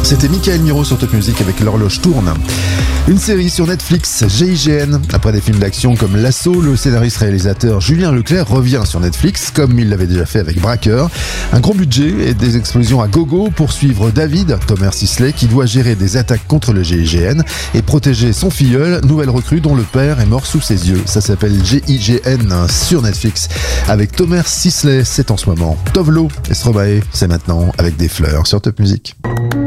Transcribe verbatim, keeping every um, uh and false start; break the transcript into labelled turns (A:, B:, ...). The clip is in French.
A: C'était Michael Miro sur Top Music avec L'Horloge tourne. Une série sur Netflix, G I G N. Après des films d'action comme L'Assaut, le scénariste-réalisateur Julien Leclerc revient sur Netflix, comme il l'avait déjà fait avec Braqueur. Un gros budget et des explosions à gogo pour suivre David, Thomas Sisley, qui doit gérer des attaques contre le G I G N et protéger son filleul, nouvelle recrue dont le père est mort sous ses yeux. Ça s'appelle G I G N sur Netflix. Avec Thomas Sisley, c'est en ce moment. Tovlo et Stromae, c'est maintenant avec des fleurs sur Top Music.